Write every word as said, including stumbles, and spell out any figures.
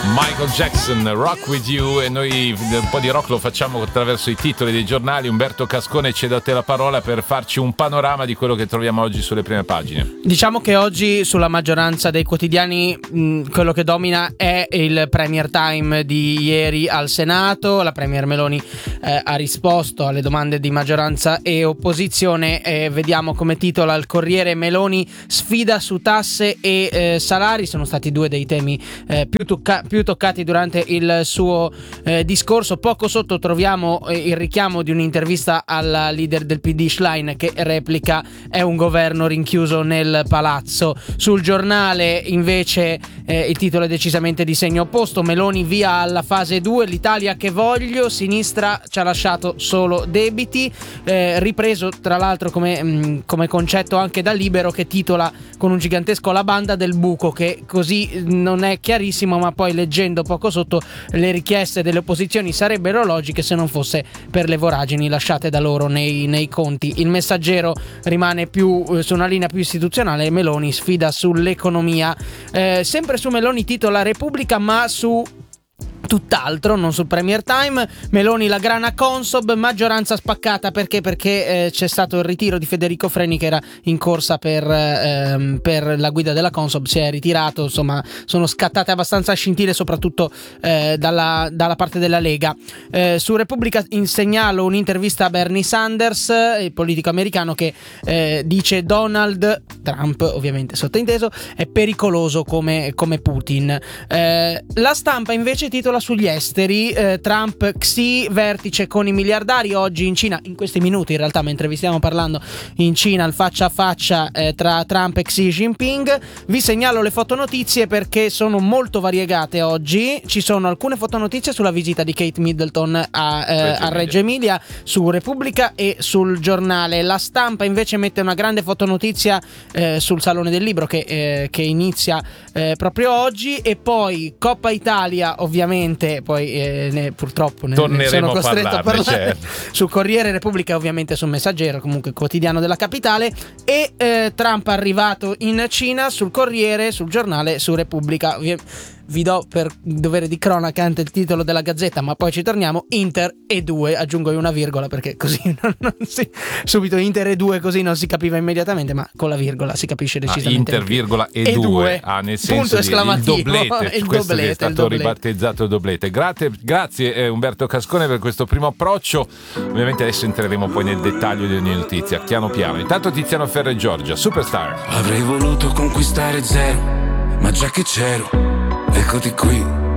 Michael Jackson, Rock With You, e noi un po' di rock lo facciamo attraverso i titoli dei giornali. Umberto Cascone, cedo a te la parola per farci un panorama di quello che troviamo oggi sulle prime pagine. Diciamo che oggi sulla maggioranza dei quotidiani mh, quello che domina è il Premier Time di ieri al Senato. La Premier Meloni eh, ha risposto alle domande di maggioranza e opposizione. Eh, vediamo come titola il Corriere: Meloni sfida su tasse e eh, salari. Sono stati due dei temi eh, più, tocca- più toccati durante il suo eh, discorso. Poco sotto troviamo eh, il richiamo di un'intervista alla leader del P D Schlein, che replica: è un governo rinchiuso nel palazzo. Sul Giornale invece eh, il titolo è decisamente di segno opposto: Meloni via alla fase due, l'Italia che voglio, sinistra ci ha lasciato solo debiti. Eh, ripreso tra l'altro come, mh, come concetto anche da Libero, che titola con un gigantesco la banda del buco, che così non è chiarissimo, ma poi leggendo poco sotto le richieste delle opposizioni sarebbero logiche se non fosse per le voragini lasciate da loro nei, nei conti. Il Messaggero rimane più eh, su una linea più istituzionale: Meloni sfida sull'economia. Eh, sempre su Meloni titola Repubblica, ma su tutt'altro, non sul Premier Time. Meloni la grana Consob, maggioranza spaccata. Perché? Perché eh, c'è stato il ritiro di Federico Freni, che era in corsa per, ehm, per la guida della Consob, si è ritirato. Insomma, sono scattate abbastanza scintille, soprattutto eh, dalla, dalla parte della Lega. Eh, su Repubblica in segnalo un'intervista a Bernie Sanders, il politico americano, che eh, dice Donald Trump, ovviamente sottinteso, è pericoloso come, come Putin. Eh, la Stampa invece titola sugli esteri: eh, Trump Xi, vertice con i miliardari oggi in Cina, in questi minuti in realtà, mentre vi stiamo parlando, in Cina il faccia a faccia eh, tra Trump e Xi Jinping. Vi segnalo le fotonotizie perché sono molto variegate oggi. Ci sono alcune fotonotizie sulla visita di Kate Middleton a, eh, Reggio a Reggio Emilia su Repubblica e sul Giornale. La Stampa invece mette una grande fotonotizia eh, sul Salone del Libro che, eh, che inizia eh, proprio oggi, e poi Coppa Italia ovviamente. Poi eh, ne, purtroppo ne, ne sono costretto a parlare, certo. Su Corriere, Repubblica e ovviamente sul Messaggero, comunque quotidiano della capitale. E eh, Trump arrivato in Cina sul Corriere, sul Giornale, su Repubblica. Vi do per dovere di cronaca anche il titolo della Gazzetta, ma poi ci torniamo. Inter e due, aggiungo io una virgola perché così non, non si, subito Inter e due, così non si capiva immediatamente, ma con la virgola si capisce decisamente. Ah, Inter virgola e, e due, ah, nel senso punto esclamativo, il doblete, il questo doblete, che è stato doblete. ribattezzato doblete. Grazie, grazie eh, Umberto Cascone per questo primo approccio. Ovviamente adesso entreremo poi nel dettaglio di ogni notizia, piano piano. Intanto Tiziano Ferro e Giorgia, Superstar. Avrei voluto conquistare zero, ma già che c'ero, eccoti qui.